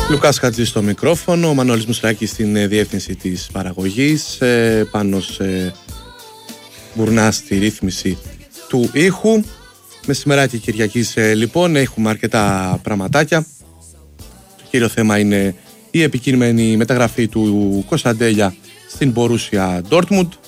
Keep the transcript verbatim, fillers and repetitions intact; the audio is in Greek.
Λουκάς Χατζής στο μικρόφωνο, ο Μανώλης Μουσράκης στην διεύθυνση της παραγωγής, Πάνος Μπουρνάς στη ρύθμιση του ήχου. Μεσημεράκι Κυριακής λοιπόν, έχουμε αρκετά πραγματάκια. Το κύριο θέμα είναι η επικείμενη μεταγραφή του Κωνσταντέλια στην Μπορούσια Ντόρτμουντ.